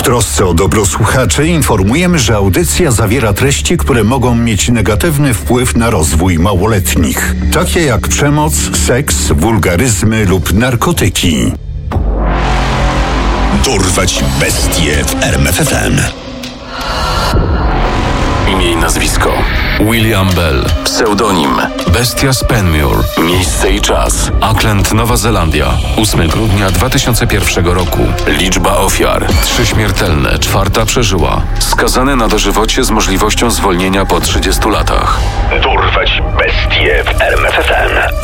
trosce o dobro słuchaczy informujemy, że audycja zawiera treści, które mogą mieć negatywny wpływ na rozwój małoletnich, takie jak przemoc, seks, wulgaryzmy lub narkotyki. Dorwać bestie w RMF FM. Imię i nazwisko: William Bell. Pseudonim: Bestia z Penmure. Miejsce i czas: Auckland, Nowa Zelandia. 8 grudnia 2001 roku. Liczba ofiar: 3 śmiertelne, 4 przeżyła. Skazany na dożywocie z możliwością zwolnienia po 30 latach. Dorwać bestie w RMF FM.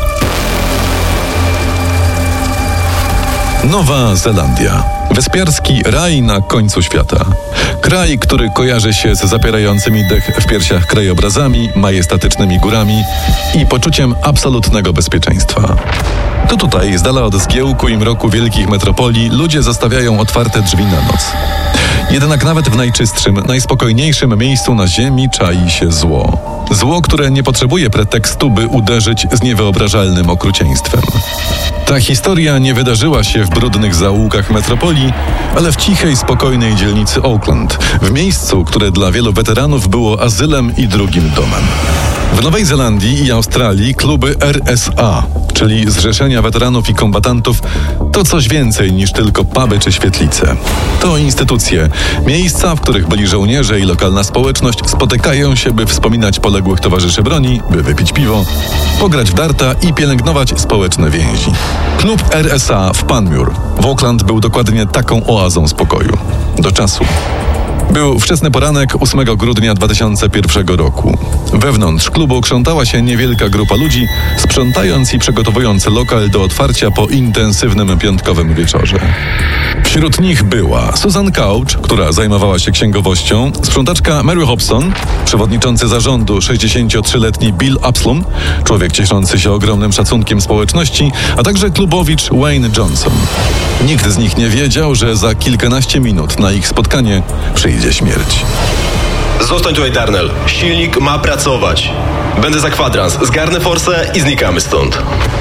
Nowa Zelandia. Wyspiarski raj na końcu świata. Kraj, który kojarzy się z zapierającymi dech w piersiach krajobrazami, majestatycznymi górami i poczuciem absolutnego bezpieczeństwa. To tutaj, z dala od zgiełku i mroku wielkich metropolii, ludzie zostawiają otwarte drzwi na noc. Jednak nawet w najczystszym, najspokojniejszym miejscu na ziemi czai się zło. Zło, które nie potrzebuje pretekstu, by uderzyć z niewyobrażalnym okrucieństwem. Ta historia nie wydarzyła się w brudnych zaułkach metropolii, ale w cichej, spokojnej dzielnicy Auckland, w miejscu, które dla wielu weteranów było azylem i drugim domem. W Nowej Zelandii i Australii kluby RSA, czyli Zrzeszenia Weteranów i Kombatantów, to coś więcej niż tylko puby czy świetlice. To instytucje, miejsca, w których byli żołnierze i lokalna społeczność spotykają się, by wspominać poległych towarzyszy broni, by wypić piwo, pograć w darta i pielęgnować społeczne więzi. Klub RSA w Penmure w Auckland był dokładnie taką oazą spokoju. Do czasu. Był wczesny poranek 8 grudnia 2001 roku. Wewnątrz klubu krzątała się niewielka grupa ludzi, sprzątając i przygotowując lokal do otwarcia po intensywnym piątkowym wieczorze. Wśród nich była Susan Couch, która zajmowała się księgowością, sprzątaczka Mary Hobson, przewodniczący zarządu 63-letni Bill Abslom, człowiek cieszący się ogromnym szacunkiem społeczności, a także klubowicz Wayne Johnson. Nikt z nich nie wiedział, że za kilkanaście minut na ich spotkanie przyjdzie śmierć. Zostań tutaj, Darnell. Silnik ma pracować. Będę za kwadrans. Zgarnę forsę i znikamy stąd.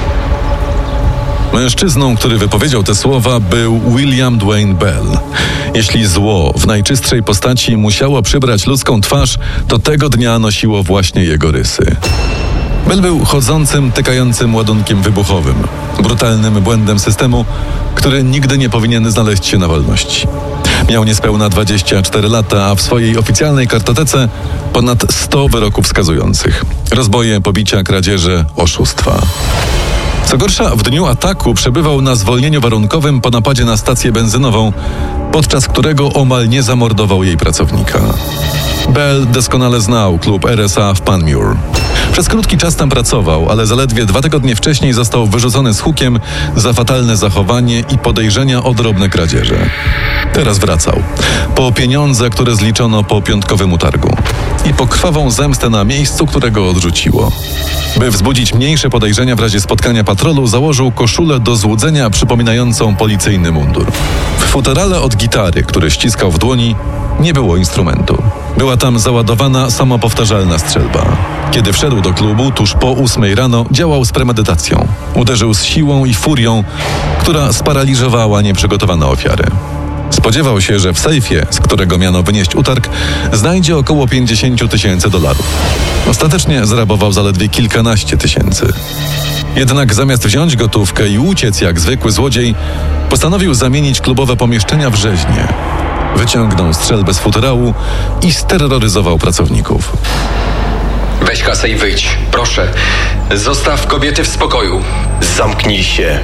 Mężczyzną, który wypowiedział te słowa, był William Dwayne Bell. Jeśli zło w najczystszej postaci musiało przybrać ludzką twarz, to tego dnia nosiło właśnie jego rysy. Bell był chodzącym, tykającym ładunkiem wybuchowym, brutalnym błędem systemu, który nigdy nie powinien znaleźć się na wolności. Miał niespełna 24 lata, a w swojej oficjalnej kartotece ponad 100 wyroków skazujących. Rozboje, pobicia, kradzieże, oszustwa. Co gorsza, w dniu ataku przebywał na zwolnieniu warunkowym po napadzie na stację benzynową, podczas którego omal nie zamordował jej pracownika. Bell doskonale znał klub RSA w Penmure. Przez krótki czas tam pracował, ale zaledwie 2 tygodnie wcześniej został wyrzucony z hukiem za fatalne zachowanie i podejrzenia o drobne kradzieże. Teraz wracał. Po pieniądze, które zliczono po piątkowym utargu. I po krwawą zemstę na miejscu, którego odrzuciło. By wzbudzić mniejsze podejrzenia w razie spotkania patrolu, założył koszulę do złudzenia przypominającą policyjny mundur. W futerale od gitary, który ściskał w dłoni, nie było instrumentu. Była tam załadowana samopowtarzalna strzelba. Kiedy wszedł do klubu tuż po 8 rano, działał z premedytacją. Uderzył z siłą i furią, która sparaliżowała nieprzygotowane ofiary. Spodziewał się, że w sejfie, z którego miano wynieść utarg, znajdzie około $50,000. Ostatecznie zrabował zaledwie kilkanaście tysięcy. Jednak zamiast wziąć gotówkę i uciec jak zwykły złodziej, postanowił zamienić klubowe pomieszczenia w rzeźnię. Wyciągnął strzelbę z futerału i steroryzował pracowników. Weź kasę i wyjdź, proszę. Zostaw kobiety w spokoju. Zamknij się.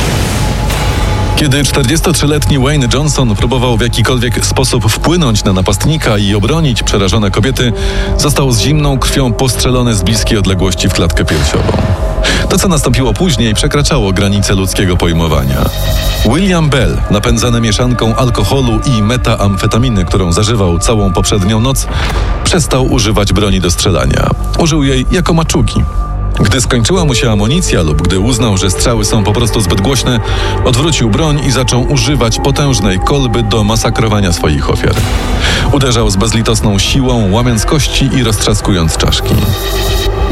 Kiedy 43-letni Wayne Johnson próbował w jakikolwiek sposób wpłynąć na napastnika i obronić przerażone kobiety, został z zimną krwią postrzelony z bliskiej odległości w klatkę piersiową. To, co nastąpiło później, przekraczało granice ludzkiego pojmowania. William Bell, napędzany mieszanką alkoholu i metaamfetaminy, którą zażywał całą poprzednią noc, przestał używać broni do strzelania. Użył jej jako maczugi. Gdy skończyła mu się amunicja lub gdy uznał, że strzały są po prostu zbyt głośne, odwrócił broń i zaczął używać potężnej kolby do masakrowania swoich ofiar. Uderzał z bezlitosną siłą, łamiąc kości i roztrzaskując czaszki.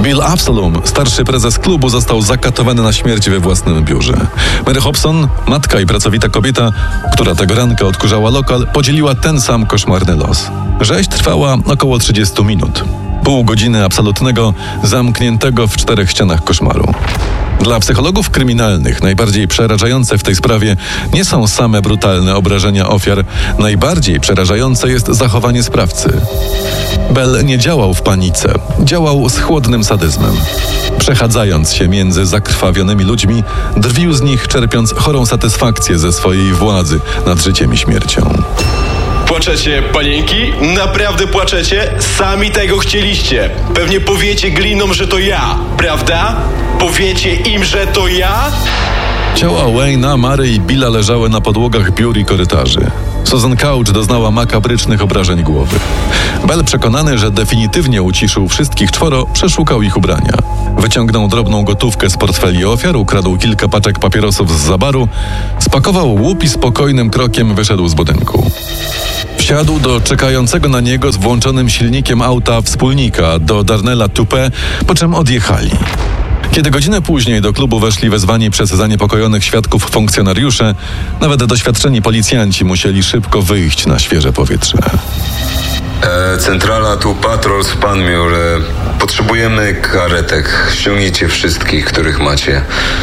Bill Absalom, starszy prezes klubu, został zakatowany na śmierć we własnym biurze. Mary Hobson, matka i pracowita kobieta, która tego ranka odkurzała lokal, podzieliła ten sam koszmarny los. Rzeź trwała około 30 minut. Pół godziny absolutnego, zamkniętego w 4 ścianach koszmaru. Dla psychologów kryminalnych najbardziej przerażające w tej sprawie nie są same brutalne obrażenia ofiar, najbardziej przerażające jest zachowanie sprawcy. Bell nie działał w panice, działał z chłodnym sadyzmem. Przechadzając się między zakrwawionymi ludźmi, drwił z nich, czerpiąc chorą satysfakcję ze swojej władzy nad życiem i śmiercią. Płaczecie, panienki? Naprawdę płaczecie? Sami tego chcieliście. Pewnie powiecie glinom, że to ja, prawda? Powiecie im, że to ja? Ciała Wayne'a, Mary i Billa leżały na podłogach biur i korytarzy. Susan Couch doznała makabrycznych obrażeń głowy. Bell, przekonany, że definitywnie uciszył wszystkich 4, przeszukał ich ubrania. Wyciągnął drobną gotówkę z portfeli ofiar, ukradł kilka paczek papierosów z zabaru, spakował łup i spokojnym krokiem wyszedł z budynku. Wsiadł do czekającego na niego z włączonym silnikiem auta wspólnika, do Darnella Toupé, po czym odjechali. Kiedy godzinę później do klubu weszli wezwani przez zaniepokojonych świadków funkcjonariusze, nawet doświadczeni policjanci musieli szybko wyjść na świeże powietrze. Centrala, tu patrol z Panmure. Potrzebujemy karetek. Ściągnijcie wszystkich, których macie.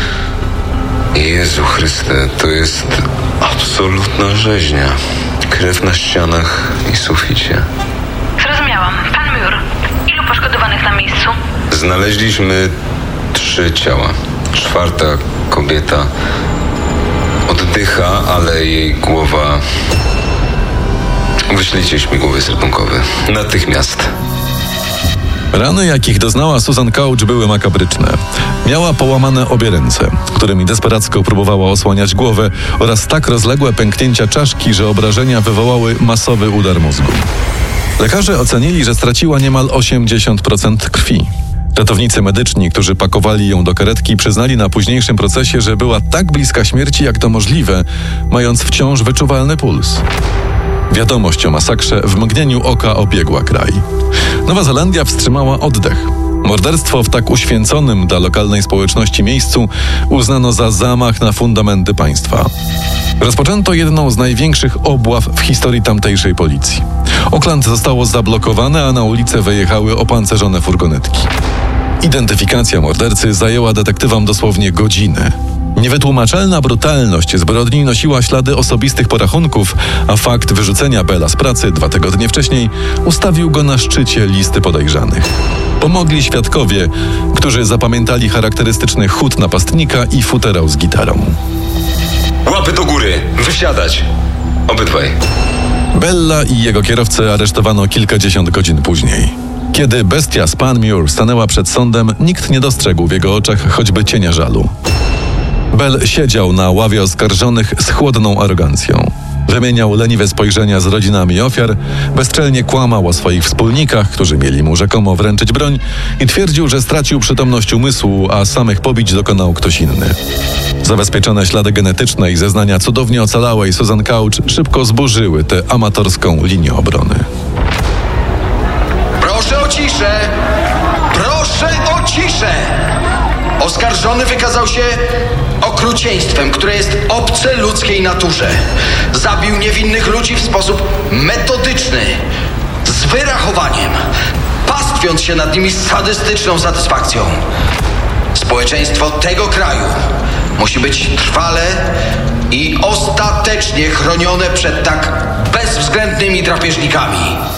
Jezu Chryste, to jest absolutna rzeźnia. Krew na ścianach i suficie. Zrozumiałam. Panmure. Ilu poszkodowanych na miejscu? Znaleźliśmy 3 ciała. 4. kobieta oddycha, ale jej głowa... Wyślijcie śmigłowiec ratunkowy. Natychmiast. Rany, jakich doznała Susan Couch, były makabryczne. Miała połamane obie ręce, którymi desperacko próbowała osłaniać głowę, oraz tak rozległe pęknięcia czaszki, że obrażenia wywołały masowy udar mózgu. Lekarze ocenili, że straciła niemal 80% krwi. Ratownicy medyczni, którzy pakowali ją do karetki, przyznali na późniejszym procesie, że była tak bliska śmierci, jak to możliwe, mając wciąż wyczuwalny puls. Wiadomość o masakrze w mgnieniu oka obiegła kraj. Nowa Zelandia wstrzymała oddech. Morderstwo w tak uświęconym dla lokalnej społeczności miejscu uznano za zamach na fundamenty państwa. Rozpoczęto jedną z największych obław w historii tamtejszej policji. Oakland zostało zablokowane, a na ulicę wyjechały opancerzone furgonetki. Identyfikacja mordercy zajęła detektywom dosłownie godzinę. Niewytłumaczalna brutalność zbrodni nosiła ślady osobistych porachunków, a fakt wyrzucenia Bella z pracy 2 tygodnie wcześniej ustawił go na szczycie listy podejrzanych. Pomogli świadkowie, którzy zapamiętali charakterystyczny chód napastnika i futerał z gitarą. Łapy do góry! Wysiadać! Obydwaj. Bella i jego kierowcę aresztowano kilkadziesiąt godzin później. Kiedy bestia z Panmure stanęła przed sądem, nikt nie dostrzegł w jego oczach choćby cienia żalu. Bell siedział na ławie oskarżonych z chłodną arogancją. Wymieniał leniwe spojrzenia z rodzinami ofiar, bezczelnie kłamał o swoich wspólnikach, którzy mieli mu rzekomo wręczyć broń, i twierdził, że stracił przytomność umysłu, a samych pobić dokonał ktoś inny. Zabezpieczone ślady genetyczne i zeznania cudownie ocalałej Susan Couch szybko zburzyły tę amatorską linię obrony. Proszę o ciszę! Proszę o ciszę! Oskarżony wykazał się okrucieństwem, które jest obce ludzkiej naturze. Zabił niewinnych ludzi w sposób metodyczny, z wyrachowaniem, pastwiąc się nad nimi z sadystyczną satysfakcją. Społeczeństwo tego kraju musi być trwale i ostatecznie chronione przed tak bezwzględnymi drapieżnikami.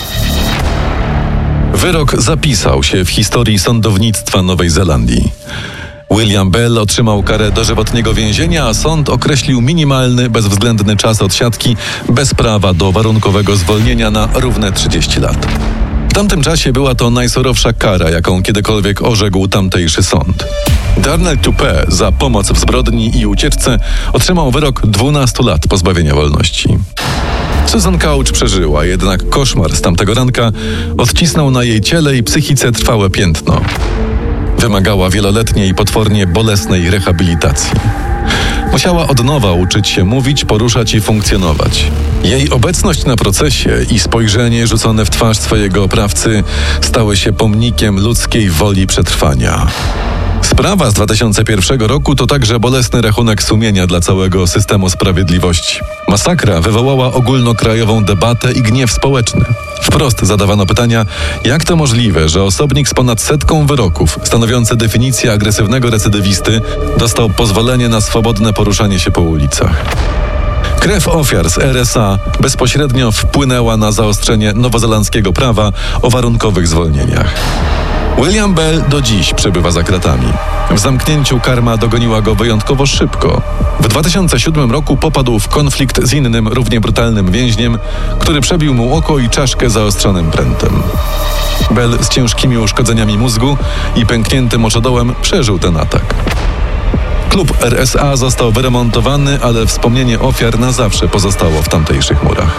Wyrok zapisał się w historii sądownictwa Nowej Zelandii. William Bell otrzymał karę dożywotniego więzienia, a sąd określił minimalny, bezwzględny czas odsiadki bez prawa do warunkowego zwolnienia na równe 30 lat. W tamtym czasie była to najsurowsza kara, jaką kiedykolwiek orzekł tamtejszy sąd. Darnell Toupé za pomoc w zbrodni i ucieczce otrzymał wyrok 12 lat pozbawienia wolności. Susan Couch przeżyła, jednak koszmar z tamtego ranka odcisnął na jej ciele i psychice trwałe piętno. Wymagała wieloletniej i potwornie bolesnej rehabilitacji. Musiała od nowa uczyć się mówić, poruszać i funkcjonować. Jej obecność na procesie i spojrzenie rzucone w twarz swojego oprawcy stały się pomnikiem ludzkiej woli przetrwania. Sprawa z 2001 roku to także bolesny rachunek sumienia dla całego systemu sprawiedliwości. Masakra wywołała ogólnokrajową debatę i gniew społeczny. Wprost zadawano pytania, jak to możliwe, że osobnik z ponad 100 wyroków, stanowiący definicję agresywnego recydywisty, dostał pozwolenie na swobodne poruszanie się po ulicach. Krew ofiar z RSA bezpośrednio wpłynęła na zaostrzenie nowozelandzkiego prawa o warunkowych zwolnieniach. William Bell do dziś przebywa za kratami. W zamknięciu karma dogoniła go wyjątkowo szybko. W 2007 roku popadł w konflikt z innym, równie brutalnym więźniem, który przebił mu oko i czaszkę zaostrzonym prętem. Bell z ciężkimi uszkodzeniami mózgu i pękniętym oczodołem przeżył ten atak. Klub RSA został wyremontowany, ale wspomnienie ofiar na zawsze pozostało w tamtejszych murach.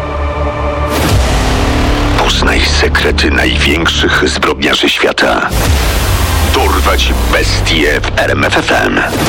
Poznaj sekrety największych zbrodniarzy świata. Dorwać bestie w RMF FM.